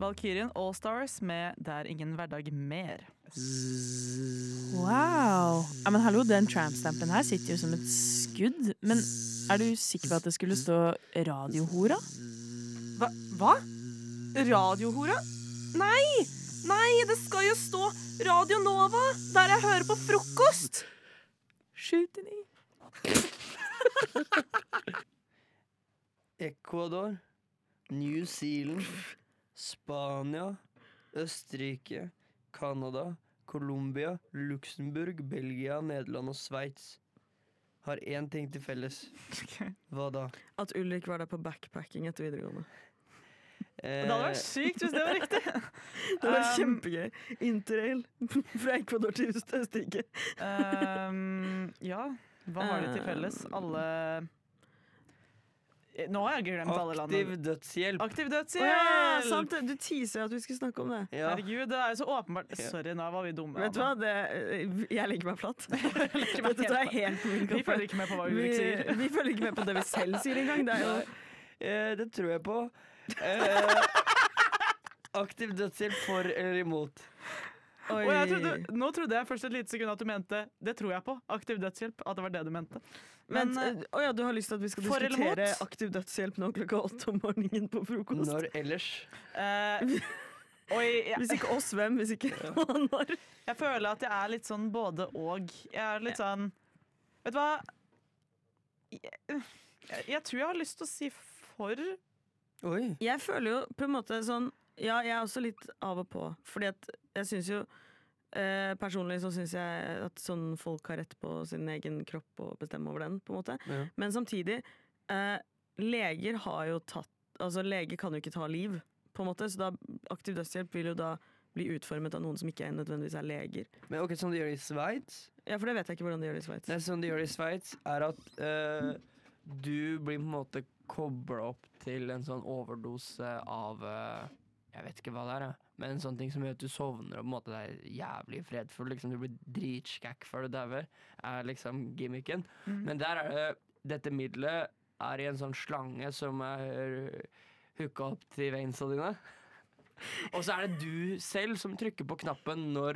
Valkyrien All-Stars med Der ingen hverdag mer. Wow. Ja, men hallo, den trampstampen her sitter jo som et skudd. Men er du sikker på at det skulle stå radiohora? Hva? Radiohora? Nei, det skal jo stå Radio Nova, der jeg hører på frokost. 7-9. Ecuador, New Zealand, Spania, Østerrike, Canada, Colombia, Luxembourg, Belgia, Nederland og Sveits har én ting til felles. Hva da? At Ulrik var der på backpacking etter videregående. Det hadde vært sykt hvis det var riktig. Det var kjempegøy. Interrail fra Ecuador til Østerrike. Ja, hva har de til felles? Alle Nå har jeg glemt alle landene. Aktiv dødshjelp. Aktiv Ja, dødshjelp! sant det. Du teaser at vi skulle snakke om det. Ja. Herregud, det er jo så åpenbart. Sorry, nå var vi dumme. Vet du hva? Jeg legger meg flatt. Dette tar jeg helt på min Vi kappe. følger ikke med på hva Ulrik sier. Vi følger ikke med på det vi selv sier engang. Det er jo Det tror jeg på. Aktiv dødshjelp for eller imot? Oi. Og nå trodde jeg først et lite sekund at du mente det tror jeg på. Aktiv dødshjelp. At det var det du mente. Men ja, du har lyst til at vi skal for eller diskutere mot? aktiv dødshjelp nå klokka 8 om morgenen på frokost? Når ellers? Oi, Hvis ikke oss, hvem? Hvis ikke når? jeg føler at jeg er litt sånn både og. Jeg er litt sånn Vet du hva? Jeg tror jeg har lyst til å si for. Oi. Jeg føler jo på en måte sånn. Ja, jeg er også litt av og på. Fordi at jeg syns jo personlig så syns jeg at sånn folk har rett på sin egen kropp og bestemme over den, på en måte. Ja. Men samtidig, leger har jo tatt Altså, leger kan jo ikke ta liv, på en måte. Så da aktiv dødshjelp vil jo da bli utformet av noen som ikke nødvendigvis er leger. Men ok, som de gjør i Sveits? Ja, for det vet jeg ikke hvordan de gjør det i Sveits. Det som de gjør i Sveits, er at du blir på en måte kobla opp til en sånn overdose av jeg vet ikke hva det er, men en sånn ting som gjør at du sovner og på en måte er jævlig fredfull. Liksom, du blir dritskækk før du dauer, er liksom gimmicken. Men der er det dette middelet er i en sånn slange som er hooka opp til veinsa dine. Og så er det du selv som trykker på knappen når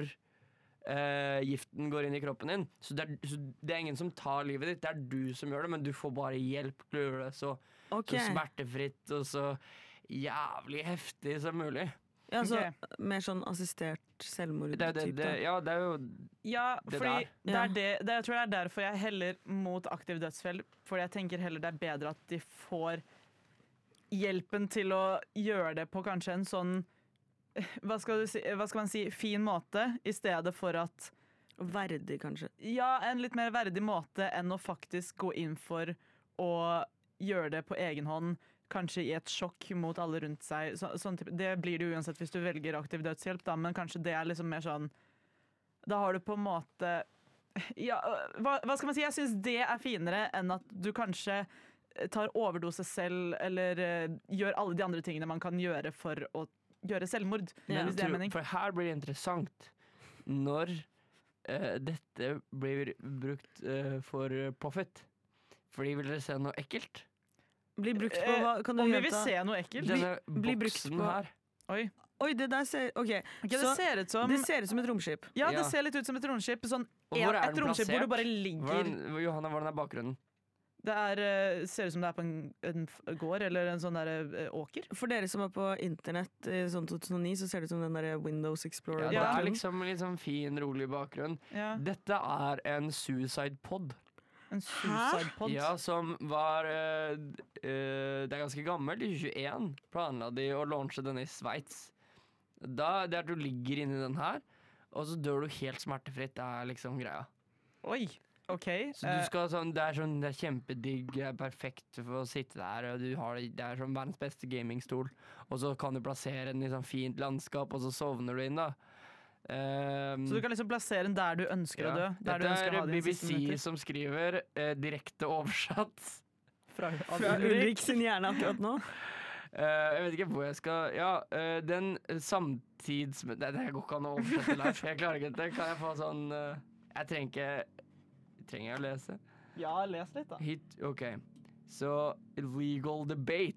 giften går inn i kroppen din. Så det er ingen som tar livet ditt, det er du som gjør det, men du får bare hjelp til å gjøre det så smertefritt og så jævlig heftig som mulig. Ja, så Ok. mer sånn assistert selvmord-type. Det er jo Ja, Det fordi der. jeg tror det er derfor jeg heller mot aktiv dødshjelp. Fordi jeg tenker heller det er bedre at de får hjelpen til å gjøre det på kanskje en sånn hva skal man si, fin måte, i stedet for at Verdig, kanskje. ja, en litt mer verdig måte enn å faktisk gå inn for å gjøre det på egen hånd, kanskje i et sjokk mot alle rundt seg. Sånn type. Det blir det uansett hvis du velger aktiv dødshjelp, da, men kanskje det er liksom mer sånn da har du på en måte ja, hva skal man si? Jeg syns det er finere enn at du kanskje tar overdose selv, eller gjør alle de andre tingene man kan gjøre for å gjøre selvmord. Men Hvis det er mening. for her blir det interessant når dette blir brukt for profit. Fordi vil dere se noe ekkelt? Blir brukt på hva? Kan du Om vi vil gjenta? se noe ekkelt? Denne blir brukt boksen på- her. Oi. Oi, det der ser OK. Ok, det Så ser ut som det ser ut som et romskip. Ja, det Ja. ser litt ut som et romskip. Sånn, Og hvor er et den romskip hvor plassert? du bare ligger. Johanna, hvordan er bakgrunnen? Det ser ut som det er på en gård eller en sånn der åker. For dere som er på internett i sånn 2009, så ser det ut som den der Windows Explorer. Ja, det er bakgrunnen. liksom litt sånn fin, rolig bakgrunn. Ja. Dette er en suicide pod. En suicide pod. Ja, som var det er ganske gammelt. I 2021 planla de å launche denne i Sveits. Det er at du ligger inni den her, og så dør du helt smertefritt. Det er liksom greia. Oi, OK. Så du skal sånn, det er kjempedigg, det er perfekt for å sitte der, og det er sånn verdens beste gamingstol. Og så kan du plassere den i sånn fint landskap, og så sovner du inn, da. Så du kan liksom plassere den der du ønsker å dø? Der du Dette ønsker å er ha dine siste BBC minutter. som skriver, direkte oversatt. Fra Fra Ulrik sin hjerne akkurat nå. Jeg vet ikke hvor jeg skal. Ja, den samtids... Det går ikke an å oversette live. Jeg klarer ikke dette. Kan jeg få sånn jeg trenger jeg å lese? Ja, les litt, da. OK. Så legal debate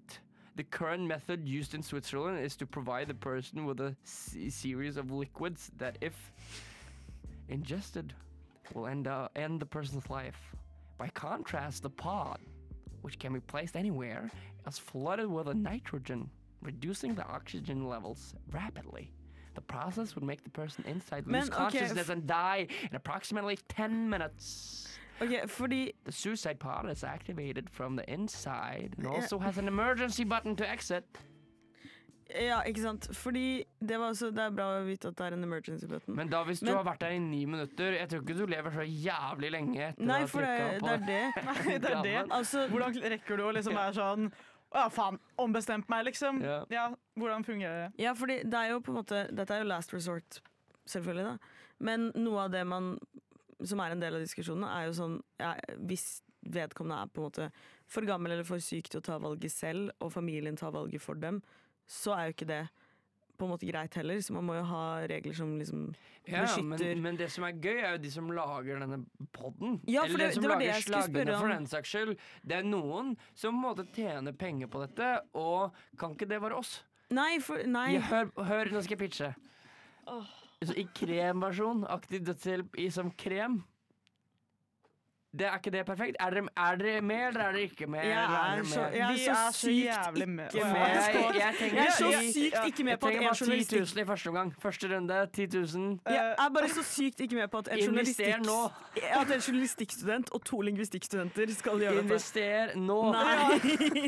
The current method used in Switzerland is to provide the person with a series of liquids that, if ingested, will end the person's life. By contrast, the pod, which can be placed anywhere, is flooded with a nitrogen, reducing the oxygen levels rapidly. The process would make the person inside lose consciousness and die in approximately 10 minutes. Okay, fordi The suicide pod is activated from the inside and also has an emergency button to exit. Ja, ikke sant. Fordi det er bra å vite at det er en emergency button. Men da hvis du har vært der i 9 minutter, jeg tror ikke du lever så jævlig lenge etter Nei, å ha for trykket på det er det. Nei, det er det. Altså, Hvordan rekker du å liksom være sånn ja, faen, ombestemt meg, liksom. Ja. Ja, hvordan fungerer det? ja, fordi det er jo på en måte dette er jo last resort, selvfølgelig, da. Men noe av det som er en del av diskusjonen, er jo sånn ja, hvis vedkommende er på en måte for gammel eller for syk til å ta valget selv, og familien tar valget for dem, så er jo ikke det på en måte greit heller. Så man må jo ha regler som liksom beskytter men det som er gøy, er jo de som lager denne podden. Ja, for eller de som det var det lager jeg skulle slaggene, spørre om. for den saks skyld. Det er noen som på en måte tjener penger på dette, og kan ikke det være oss? Nei. Hør, nå skal jeg pitche. Så i kremversjon, aktiv dødshjelp som krem. Det er ikke det perfekt? Er dere med, eller er dere ikke med? Jeg er så sykt jævlig ikke med. med. Jeg er så Jeg sykt ikke med på at trenger en bare 10 journalistikk 000 i første omgang. Første runde, 10 000. Jeg er bare så sykt ikke med på at Invester nå. At en journalistikkstudent og 2 lingvistikkstudenter skal gjøre dette. Invester nå. Nei.